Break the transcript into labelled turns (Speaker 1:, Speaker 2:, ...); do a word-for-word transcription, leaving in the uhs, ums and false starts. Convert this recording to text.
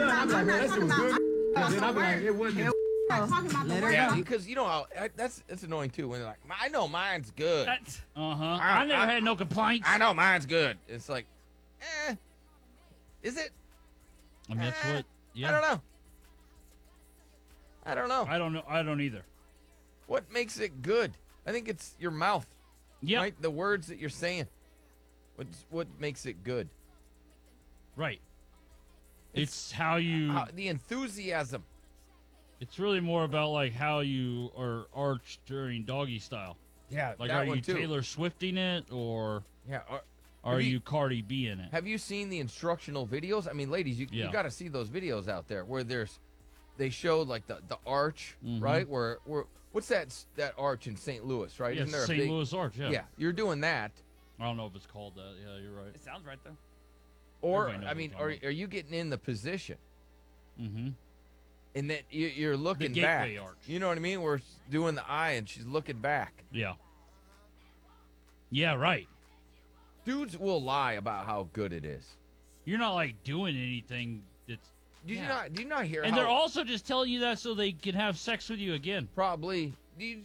Speaker 1: done, I'm like, man, that shit was good. And then I'm like, it wasn't.
Speaker 2: Let her
Speaker 3: Yeah,
Speaker 2: go.
Speaker 3: because you know how I, that's that's annoying too when they're like, I know mine's good.
Speaker 4: That's uh huh.
Speaker 3: I-
Speaker 4: I, never
Speaker 3: I-
Speaker 4: had no complaints.
Speaker 3: I know mine's good. It's like, eh, is it?
Speaker 4: I mean, that's
Speaker 3: Eh,
Speaker 4: what. Yeah.
Speaker 3: I don't know. I don't know.
Speaker 4: I don't know. I don't either.
Speaker 3: What makes it good? I think it's your mouth.
Speaker 4: Yeah.
Speaker 3: Right? The words that you're saying. What's what makes it good?
Speaker 4: Right. It's, how you.
Speaker 3: How, the enthusiasm.
Speaker 4: It's really more about like how you are arched during doggy style.
Speaker 3: Yeah,
Speaker 4: Like,
Speaker 3: that
Speaker 4: are
Speaker 3: one
Speaker 4: you
Speaker 3: too.
Speaker 4: Taylor Swifting it, or
Speaker 3: Yeah. Are,
Speaker 4: are
Speaker 3: Have
Speaker 4: you,
Speaker 3: you-
Speaker 4: Cardi B in it?
Speaker 3: have you seen the instructional videos? I mean, ladies, you,
Speaker 4: Yeah.
Speaker 3: you got to see those videos out there where there's, they showed like the, the arch,
Speaker 4: Mhm.
Speaker 3: right? Where where what's that s- that arch in Saint Louis, right?
Speaker 4: Yeah,
Speaker 3: Isn't there a
Speaker 4: Saint
Speaker 3: big?
Speaker 4: Louis Arch. Yeah.
Speaker 3: Yeah, you're doing that.
Speaker 4: I don't know if it's called that. Yeah, you're right.
Speaker 2: It sounds right though.
Speaker 3: Or
Speaker 4: Everybody knows
Speaker 3: I
Speaker 4: what
Speaker 3: mean,
Speaker 4: you're
Speaker 3: are
Speaker 4: talking
Speaker 3: are you getting in the position
Speaker 4: Mm-hmm.
Speaker 3: and then you, you're looking
Speaker 4: gateway
Speaker 3: back?
Speaker 4: arch.
Speaker 3: You know what I mean? We're doing the eye and she's looking back.
Speaker 4: Yeah. Yeah. Right.
Speaker 3: Dudes will lie about how good it is.
Speaker 4: You're not like doing anything that's.
Speaker 3: Did you
Speaker 4: Yeah.
Speaker 3: not? Do you not hear?
Speaker 4: And
Speaker 3: how
Speaker 4: they're also just telling you that so they can have sex with you again.
Speaker 3: probably. Do you,